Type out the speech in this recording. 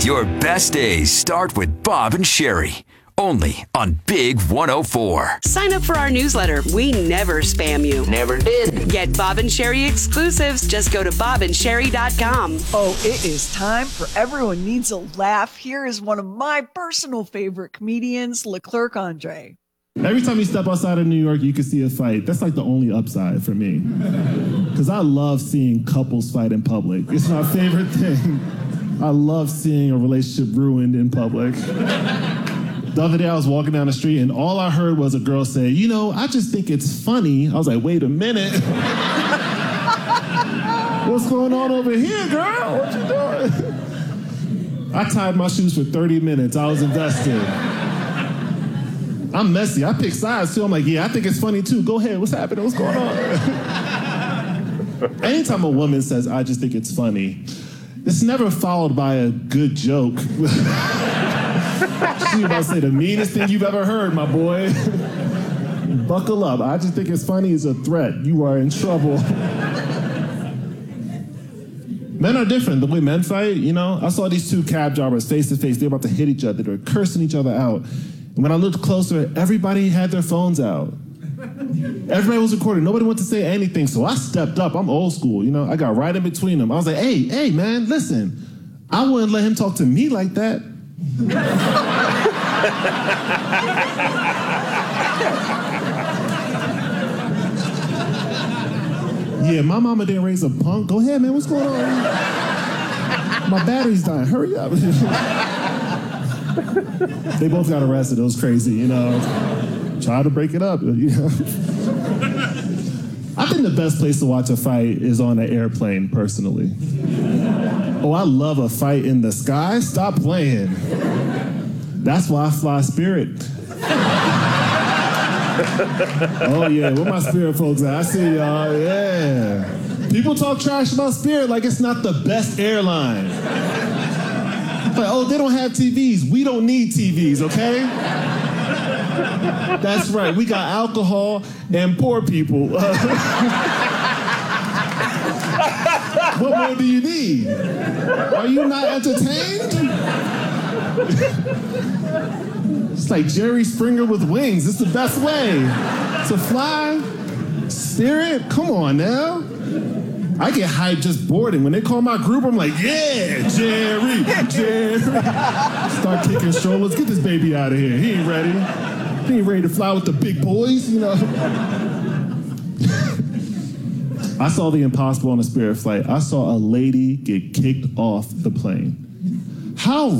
Your best days start with Bob and Sherry. Only on Big 104. Sign up for our newsletter. We never spam you. Never did. Get Bob and Sherry exclusives. Just go to bobandsherry.com. Oh, it is time for Everyone Needs a Laugh. Here is one of my personal favorite comedians, Leclerc Andre. Every time you step outside of New York, you can see a fight. That's like the only upside for me. Because I love seeing couples fight in public. It's my favorite thing. I love seeing a relationship ruined in public. The other day I was walking down the street and all I heard was a girl say, you know, I just think it's funny. I was like, wait a minute. What's going on over here, girl? What you doing? I tied my shoes for 30 minutes. I was invested. I'm messy. I pick sides too. I'm like, yeah, I think it's funny too. Go ahead. What's happening? What's going on? Anytime a woman says, I just think it's funny, it's never followed by a good joke. She about to say the meanest thing you've ever heard, my boy. Buckle up. I just think it's funny is a threat. You are in trouble. Men are different. The way men fight, you know, I saw these two cab drivers face to face. They were about to hit each other. They were cursing each other out. And when I looked closer, everybody had their phones out. Everybody was recording. Nobody wanted to say anything. So I stepped up. I'm old school, you know. I got right in between them. I was like, hey, man, listen. I wouldn't let him talk to me like that. Yeah, my mama didn't raise a punk. Go ahead, man. What's going on? My battery's dying. Hurry up. They both got arrested. It was crazy, you know. Try to break it up, you know. I think the best place to watch a fight is on an airplane, personally. Oh, I love a fight in the sky. Stop playing. That's why I fly Spirit. Oh, yeah, where my Spirit folks at? I see y'all, yeah. People talk trash about Spirit like it's not the best airline. Like, oh, they don't have TVs. We don't need TVs, okay? That's right, we got alcohol and poor people. What more do you need? Are you not entertained? It's like Jerry Springer with wings. It's the best way to fly. Spirit, come on now. I get hyped just boarding. When they call my group, I'm like, yeah, Jerry. Start kicking strollers. Get this baby out of here. He ain't ready. He ain't ready to fly with the big boys, you know. I saw the impossible on a Spirit flight. I saw a lady get kicked off the plane. How